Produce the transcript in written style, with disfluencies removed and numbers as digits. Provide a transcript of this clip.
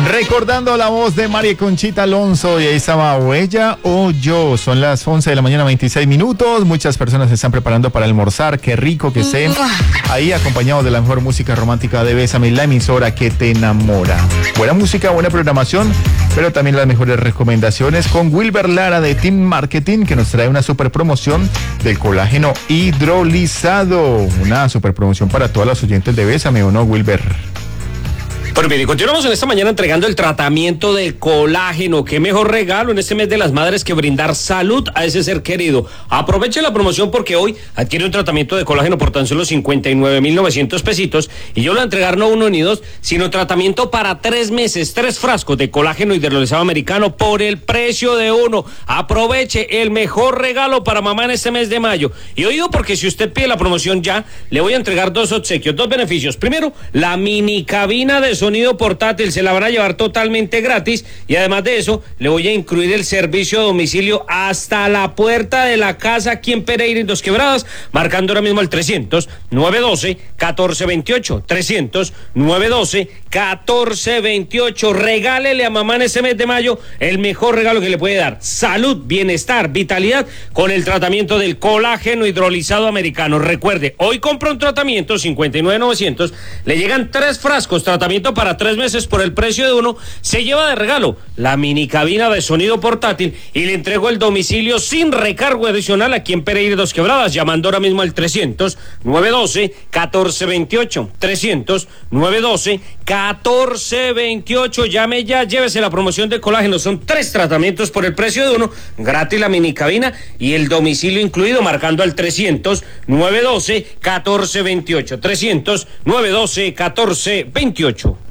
Recordando la voz de María Conchita Alonso, y ahí estaba o ella o yo. Son las 11 de la mañana, 26 minutos. Muchas personas se están preparando para almorzar. Qué rico que estén ahí acompañados de la mejor música romántica de Bésame, la emisora que te enamora. Buena música, buena programación, pero también las mejores recomendaciones con Wilber Lara de Team Marketing, que nos trae una super promoción del colágeno hidrolizado. Una super promoción para todos los oyentes de Bésame, ¿o no, Wilber? Bueno, bien, y continuamos en esta mañana entregando el tratamiento de colágeno. Qué mejor regalo en este mes de las madres que brindar salud a ese ser querido. Aproveche la promoción porque hoy adquiere un tratamiento de colágeno por tan solo 59,900 pesitos, y yo lo voy a entregar no uno ni dos, sino tratamiento para 3 meses, 3 frascos de colágeno hidrolizado americano por el precio de uno. Aproveche el mejor regalo para mamá en este mes de mayo. Y oído, porque si usted pide la promoción ya, le voy a entregar 2 obsequios, 2 beneficios. Primero, la mini cabina de sonido portátil, se la van a llevar totalmente gratis, y además de eso le voy a incluir el servicio a domicilio hasta la puerta de la casa aquí en Pereira y Dos Quebradas, marcando ahora mismo el 300-912-1428, 300-912-1428. Regálele a mamá en este mes de mayo el mejor regalo que le puede dar: salud, bienestar, vitalidad con el tratamiento del colágeno hidrolizado americano. Recuerde, hoy compra un tratamiento 59,900, le llegan 3 frascos, tratamiento para 3 meses por el precio de uno, se lleva de regalo la mini cabina de sonido portátil y le entrego el domicilio sin recargo adicional aquí en Pereira y Dos Quebradas, llamando ahora mismo al 300-912-1428, 300-912-1428. Llame ya, llévese la promoción de colágeno. Son 3 tratamientos por el precio de uno, gratis la mini cabina y el domicilio incluido, marcando al 300-912-1428, 300-912-1428.